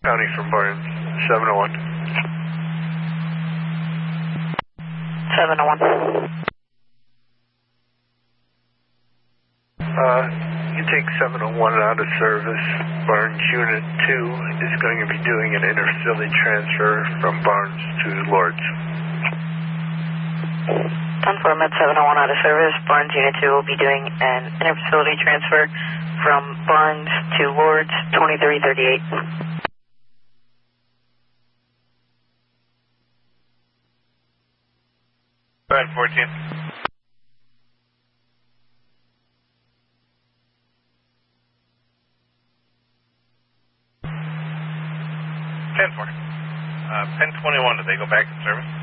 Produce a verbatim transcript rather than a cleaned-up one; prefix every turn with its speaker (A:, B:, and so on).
A: County from Barnes, seven oh one.
B: seven oh one.
A: Uh, you take seven oh one out of service. Barnes Unit two is going to be doing an interfacility transfer from Barnes to Lords.
B: ten four Med seven oh one out of service. Barnes Unit two will be doing an interfacility transfer from Barnes to Lords, twenty-three thirty-eight.
A: Barnes fourteen.
C: ten four. Uh, ten twenty-one, did they go back in service?